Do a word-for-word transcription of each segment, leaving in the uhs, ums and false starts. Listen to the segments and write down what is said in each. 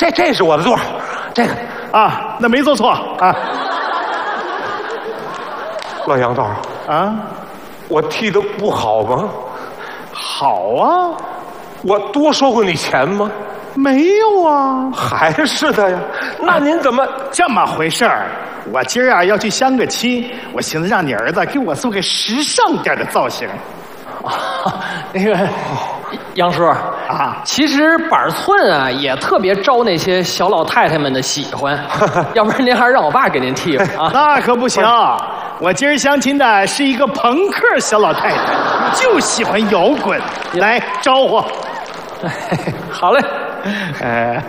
这这是我的座，这个啊，那没做错啊。 老杨头啊， 我踢的不好吗？ 好啊， 我多收过你钱吗？ 没有啊， 还是的呀。那您怎么、啊、 这么回事儿？我今儿啊要去相个亲，我寻思让你儿子给我做个时尚点的造型。 啊，那个杨叔啊， 其实板寸啊也特别招那些小老太太们的喜欢，要不然您还是让我爸给您剃吧啊。 那可不行，我今儿相亲的是一个朋克小老太太，就喜欢摇滚，来招呼。 好嘞。 哎，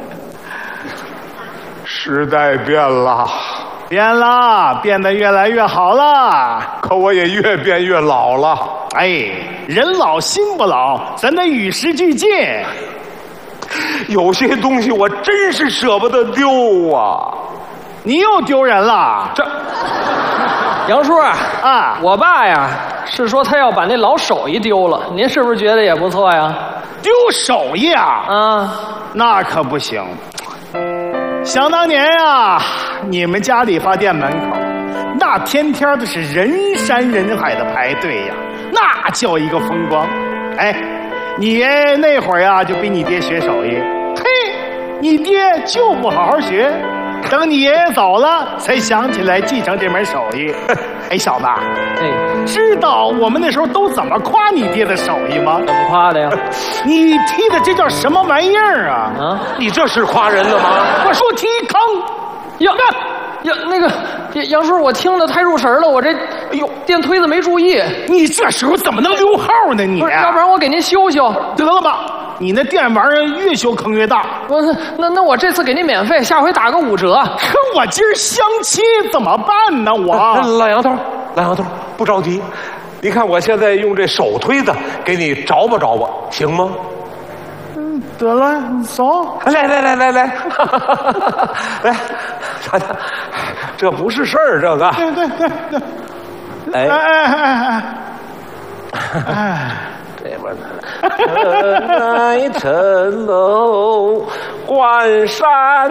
时代变了， 变了，变得越来越好了。 可我也越变越老了。 哎，人老心不老，咱得与时俱进。 有些东西我真是舍不得丢啊！ 你又丢人了？ 这，杨叔啊， 啊， 我爸呀是说他要把那老手艺丢了，您是不是觉得也不错呀？ 丢手艺啊？ 啊， 那可不行。想当年呀，你们家理发店门口，那天天的是人山人海的排队呀，那叫一个风光。哎，你爷那会儿呀就比你爹学手艺，嘿，你爹就不好好学，等你爷爷走了才想起来继承这门手艺。哎，小子， 哎， 知道我们那时候都怎么夸你爹的手艺吗？ 怎么夸的呀？ 你踢的这叫什么玩意儿啊？ 啊， 你这是夸人的吗？ 我说踢坑。 呀呀，那个杨叔，我听得太入神了，我这哎呦电推子没注意。 你这时候怎么能溜号呢你？ 不是，要不然我给您修修。 得了吧，你那电玩意儿越修坑越大。 我那那我这次给您免费，下回打个五折。 可我今儿相亲怎么办呢？我老杨头，老杨头不着急，你看我现在用这手推的给你着吧着吧，行吗？ 嗯，得了，走， 来来来来来，来，瞧瞧，这不是事儿，这个。 对对对对。 哎哎哎哎哎哎。 这边呢，来城楼关山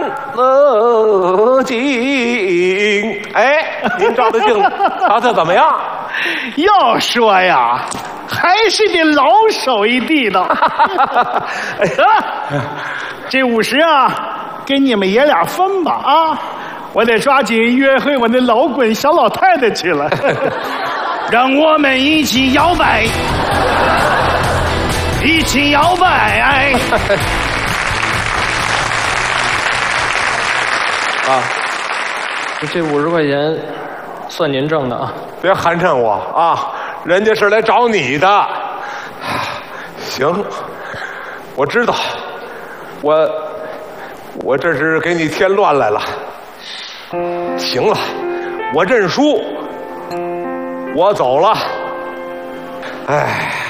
乐景。哎，您照照镜子，瞧瞧怎么样？ 要说呀，还是这老手艺地道。哎呀，这五十啊，给你们爷俩分吧啊！我得抓紧约会我那老滚小老太太去了。让我们一起摇摆，一起摇摆。哎， 啊，这五十块钱算您挣的啊！ 别寒碜我啊，人家是来找你的。行，我知道，我我这是给你添乱来了。行了，我认输，我走了。哎。